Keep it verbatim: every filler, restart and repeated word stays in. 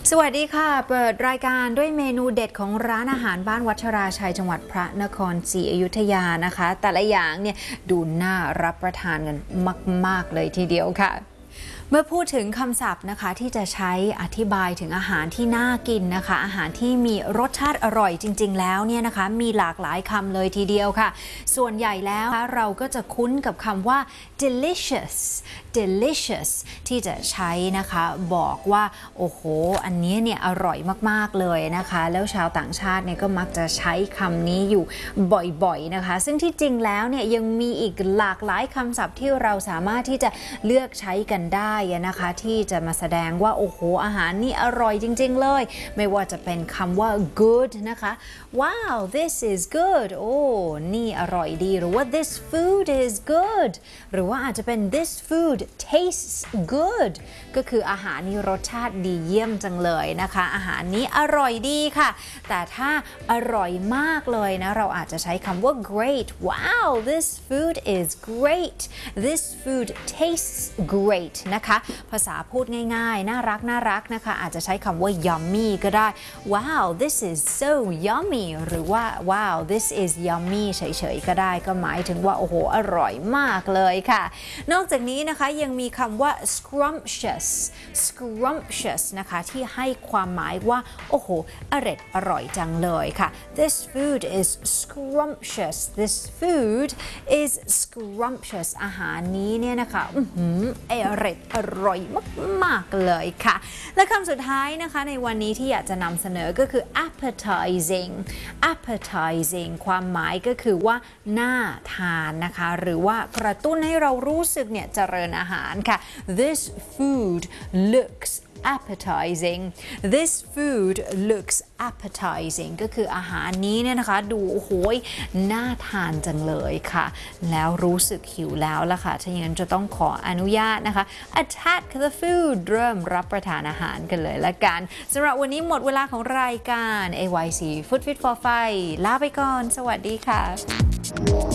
สวัสดีค่ะเปิดรายการด้วยเมนูเด็ดของร้านอาหารบ้านวัชราชัยจังหวัดพระนครศรีอยุธยานะคะแต่ละอย่างเนี่ยดูน่ารับประทานกันมากๆเลยทีเดียวค่ะเมื่อพูดถึงคำศัพท์นะคะที่จะใช้อธิบายถึงอาหารที่น่ากินนะคะอาหารที่มีรสชาติอร่อยจริงๆแล้วเนี่ยนะคะมีหลากหลายคำเลยทีเดียวค่ะส่วนใหญ่แล้วเราก็จะคุ้นกับคำว่า delicious delicious ที่จะใช้นะคะบอกว่าโอ้โหอันนี้เนี่ยอร่อยมากๆเลยนะคะแล้วชาวต่างชาติเนี่ยก็มักจะใช้คำนี้อยู่บ่อยๆนะคะซึ่งที่จริงแล้วเนี่ยยังมีอีกหลากหลายคำศัพท์ที่เราสามารถที่จะเลือกใช้กันได้นะคะที่จะมาแสดงว่าโอ้โหอาหารนี่อร่อยจริงๆเลยไม่ว่าจะเป็นคำว่า good นะคะ wow this is good โอ้นี่อร่อยดีหรือว่า this food is good หรือว่าอาจจะเป็น this food tastes good ก็คืออาหารนี้รสชาติดีเยี่ยมจังเลยนะคะอาหารนี้อร่อยดีค่ะแต่ถ้าอร่อยมากเลยนะเราอาจจะใช้คำว่า great wow this food is great this food tastes great นะคะภาษาพูดง่ายๆน่ารักน่ารักนะคะอาจจะใช้คำว่า yummy ก็ได้ wow this is so yummy หรือว่า wow this is yummy เฉยๆก็ได้ก็หมายถึงว่าโอ้โหอร่อยมากเลยค่ะนอกจากนี้นะคะยังมีคำว่า scrumptious scrumptious นะคะที่ให้ความหมายว่าโอ้โหอร่อยอร่อยจังเลยค่ะ this food is scrumptious this food is scrumptious อาหารนี้เนี่ยนะคะอือหืออร่อยอร่อยมากๆเลยค่ะและคำสุดท้ายนะคะในวันนี้ที่อยากจะนำเสนอก็คือ appetizing appetizing ความหมายก็คือว่าน่าทานนะคะหรือว่ากระตุ้นให้เรารู้สึกเนี่ยเจริญอาหารค่ะ this food looks appetizing this food looks appetizing ก็คืออาหารนี้เนี่ยนะคะดูโอ้โหน่าทานจังเลยค่ะแล้วรู้สึกหิวแล้วล่ะค่ะถ้าอย่างนั้นจะต้องขออนุญาตนะคะ attack the food เริ่มรับประทานอาหารกันเลยละกันสำหรับวันนี้หมดเวลาของรายการ เอ วาย ซี Food Fit for Five ลาไปก่อนสวัสดีค่ะ